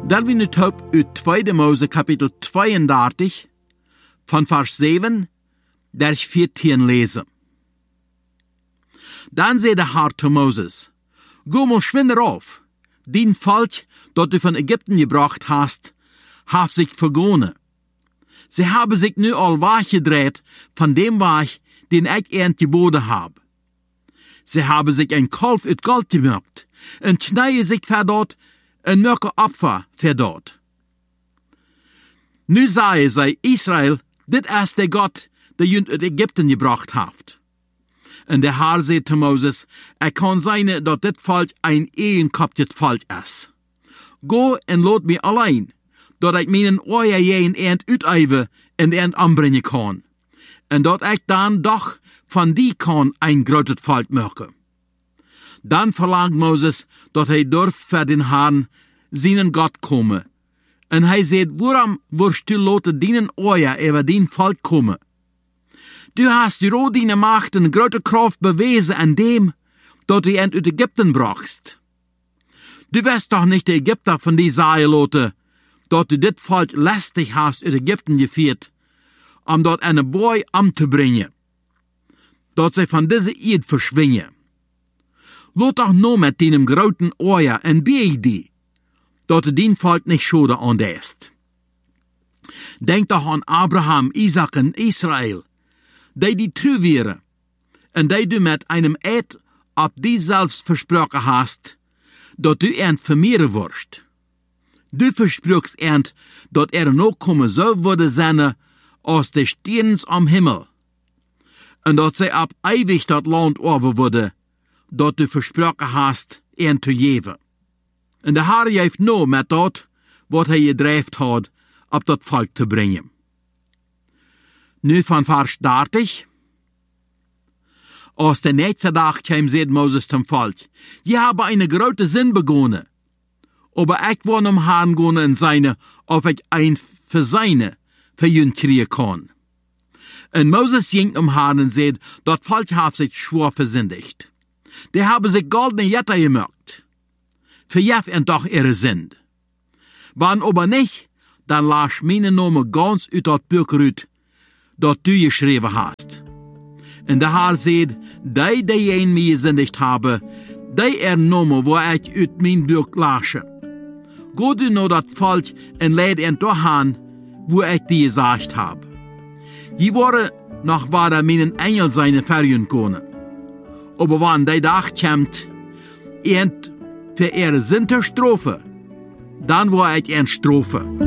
Dat we nu op uit 2 Mose kapitel 32, van vers 7, der 14 lesen. Dan zei de Herr zu Moses, Go mal schwinder auf, den Volk, dat du von Ägypten gebracht hast, hat sich vergonnen. Sie haben sich nu al weggedreht von dem Weg, den ich ihnen geboten habe. Sie haben sich ein Kalf uit Gold gemacht und schneiden sich für dort ein mörker Opfer für dort. Nu sagen sie, Israel, dit ist der Gott, der jünt uit Ägypten gebracht hat. Und der Herr sagt zu Moses, kann sein, dass dit Volk ein eenkopjes Volk ist. Go en laat mich allein, dat ik mijn oor jeen eind uiteiven en eind aanbrengen kan. En dat ik dan doch van die kan een groot Volk maken. Dan verlangt Moses, dat hij durft voor den Herrn zijn God komen. En hij zegt, waarom wirst du laten dienen oor over den Volk komen? Du hast die rodine Macht en grote Kraft bewezen an dem, dat du eind uit Ägypten brachst. Du wirst doch nicht der Ägypter von die sagen lassen, dat du dit Volk lästig hast uit Ägypten geführt, dort eine Boy umzubringen, dat sie von diese Eid verschwingen. Laat doch nur mit deinem groten Ohr en bieg die, dat du den Volk nicht schade andest. Denk doch an Abraham, Isaac en Israel, die true wären, en die du mit einem Eid ab die selbst versprochen hast, dat du ernt vermehren wirst. Du versprochst ernt, dat noch kommen so würde sein, als de Sterns am Himmel. En dat sie ab ewig dat Land over würde, dat du versprochen hast, ernt zu geben. En de Herr heeft no met dat, wat hij gedreven had, op dat Volk te brengen. Nu van vers 30. Als der nächste Tag kam, sagt Moses zum Volk, je hebben eine grote Sinn begonnen. Aber ich will Herrn gehen in seine, auf ich ein für seine verjünt kriegen kann. Und Moses ging Herrn und sagt, das Volk hat sich schwor versündigt. Die haben sich goldene Jetter gemacht. Verjef und doch ihre Sünd. Wann aber nicht, dann lass meine Name ganz uit dat Buch uit, dat du geschrieben hast. Und der Herr sagt, die in mir gesündigt habe, die Name, wo ich uit mein Buch lasche. Go du nur dat Volk en leid ihn dahin, wo ich dir gesagt habe. Je waren noch war meinen Engel seine Ferien können. Aber wann die Tag kommt, für ihre Sinter Strophe, dann war ich ein Strophe.